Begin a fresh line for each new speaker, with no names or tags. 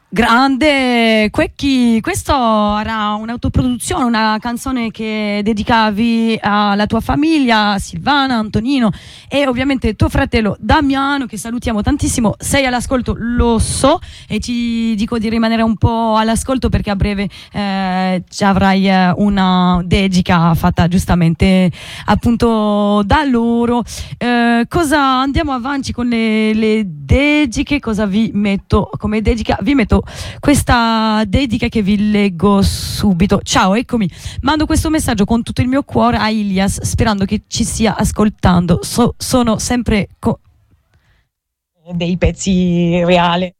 Grande Quecchi, questo era un'autoproduzione, una canzone che dedicavi alla tua famiglia, Silvana, Antonino e ovviamente tuo fratello Damiano, che salutiamo tantissimo. Sei all'ascolto, lo so, e ti dico di rimanere un po' all'ascolto perché a breve ci avrai una dedica fatta giustamente appunto da loro. Cosa andiamo avanti con le dediche? Cosa vi metto come dedica? Vi metto questa dedica che vi leggo subito. Ciao, eccomi. Mando questo messaggio con tutto il mio cuore a Ilias, sperando che ci stia ascoltando. Sono sempre dei pezzi reali.